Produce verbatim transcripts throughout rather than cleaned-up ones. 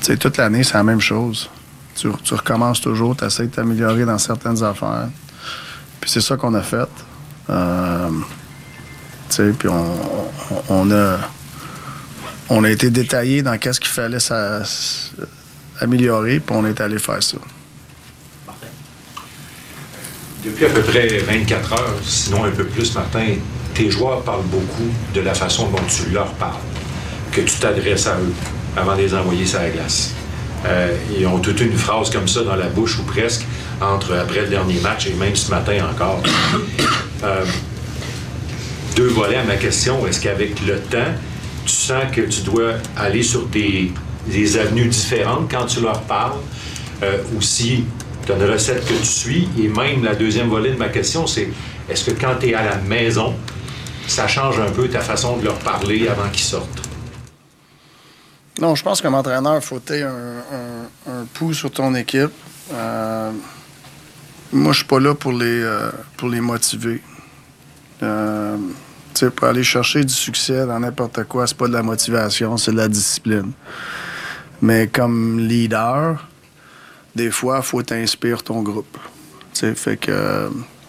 sais, toute l'année, c'est la même chose. Tu, tu recommences toujours, tu essaies de t'améliorer dans certaines affaires. Puis c'est ça qu'on a fait. Euh, tu sais, puis on, on, on a... On a été détaillé dans qu'est-ce qu'il fallait ça, améliorer, puis on est allé faire ça. Martin. Depuis à peu près vingt-quatre heures, sinon un peu plus, Martin, tes joueurs parlent beaucoup de la façon dont tu leur parles, que tu t'adresses à eux avant de les envoyer sur la glace. Euh, ils ont toute une phrase comme ça dans la bouche, ou presque, entre après le dernier match et même ce matin encore. Euh, deux volets à ma question. Est-ce qu'avec le temps, tu sens que tu dois aller sur des, des avenues différentes quand tu leur parles, euh, ou si tu as une recette que tu suis? Et même la deuxième volet de ma question, c'est est-ce que quand tu es à la maison, ça change un peu ta façon de leur parler avant qu'ils sortent? Non, je pense qu'un entraîneur, il faut que tu aies un, un, un pouls sur ton équipe. Euh, moi, je suis pas là pour les, euh, pour les motiver. Euh, Tu sais, pour aller chercher du succès dans n'importe quoi, c'est pas de la motivation, c'est de la discipline. Mais comme leader, des fois, il faut t'inspirer ton groupe. Tu sais, fait que euh,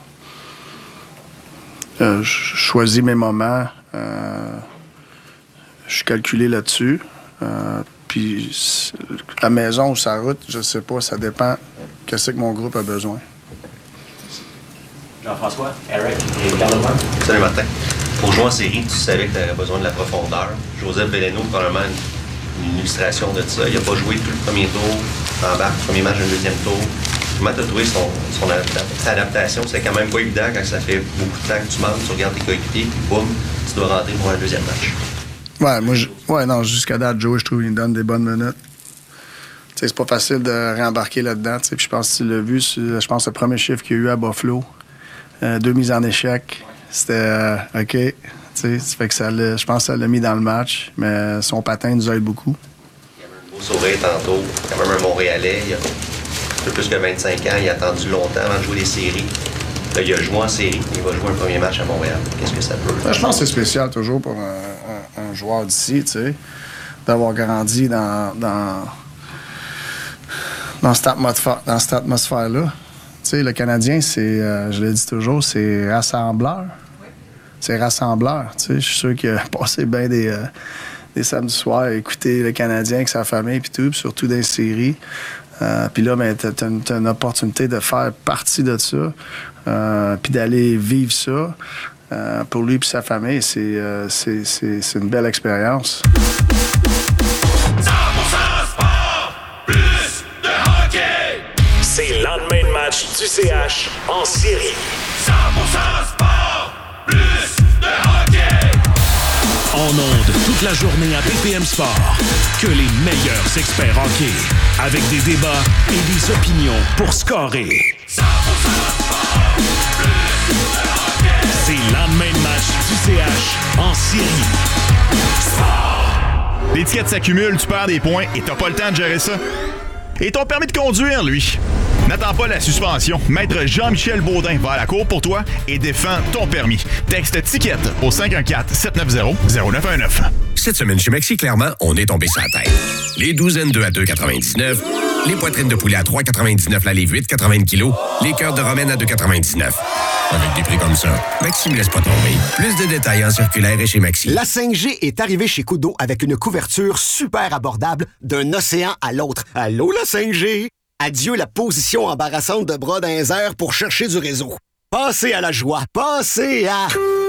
euh, je choisis mes moments. Euh, je suis calculé là-dessus. Euh, puis à la maison ou sa route, je sais pas, ça dépend qu'est-ce que mon groupe a besoin. Jean-François, Eric et Carl-Antoine. Salut Martin. Pour jouer en série, tu savais que tu avais besoin de la profondeur. Joseph Veleno, probablement une, une illustration de ça. Il n'a pas joué tout le premier tour, embarque le premier match, le deuxième tour. Comment tu as trouvé son, son adapta- adaptation? C'est quand même pas évident quand ça fait beaucoup de temps que tu manques, tu regardes tes coéquipiers, puis boum, tu dois rentrer pour un deuxième match. Ouais, moi, je, ouais, non, jusqu'à date, Joe, je trouve qu'il donne des bonnes minutes. Tu sais, c'est pas facile de réembarquer là-dedans. Puis je pense que tu l'as vu, je pense que le premier chiffre qu'il y a eu à Buffalo, euh, deux mises en échec. C'était euh, OK. Tu sais, ça fait que ça je pense que ça l'a mis dans le match, mais son patin nous aide beaucoup. Il y avait un beau sourire tantôt. Quand même un Montréalais. Il y a un peu plus que vingt-cinq ans. Il a attendu longtemps avant de jouer des séries. Là, il a joué en série. Il va jouer un premier match à Montréal. Qu'est-ce que ça peut faire? Je pense que c'est spécial toujours pour un, un, un joueur d'ici, tu sais, d'avoir grandi dans, dans, dans cette atmosphère, dans cette atmosphère-là. Tu sais, le Canadien, c'est, euh, je le dis toujours, c'est rassembleur. C'est rassembleur. Tu sais, je suis sûr qu'il a passé bien des, euh, des samedis soirs à écouter le Canadien avec sa famille puis tout, puis surtout dans les séries. Euh, puis là, ben, t'as, t'as, une, t'as une opportunité de faire partie de ça, euh, puis d'aller vivre ça. Euh, pour lui et sa famille, c'est, euh, c'est, c'est, c'est une belle expérience. C'est le lendemain de match du C H en série. cent pour cent sport, plus de hockey. En ondes toute la journée à B P M Sport. Que les meilleurs experts hockey. Avec des débats et des opinions pour scorer. cent pour cent sport, plus de hockey. C'est le lendemain de match du C H en série. Sport. L'étiquette s'accumule, tu perds des points et t'as pas le temps de gérer ça. Et ton permis de conduire, lui? N'attends pas la suspension. Maître Jean-Michel Baudin va à la cour pour toi et défend ton permis. Texte ticket au cinq un quatre, sept neuf zéro, zéro neuf un neuf. Cette semaine, chez Maxi, clairement, on est tombé sur la tête. Les douzaines deux à deux virgule quatre-vingt-dix-neuf, les poitrines de poulet à trois virgule quatre-vingt-dix-neuf la livre, huit virgule quatre-vingts kilos, les cœurs de romaine à deux virgule quatre-vingt-dix-neuf. Avec des prix comme ça, Maxi me laisse pas tomber. Plus de détails en circulaire et chez Maxi. La cinq G est arrivée chez Kudo avec une couverture super abordable d'un océan à l'autre. Allô, la cinq G? Adieu la position embarrassante de bras dans les airs pour chercher du réseau. Passez à la joie. Passez à...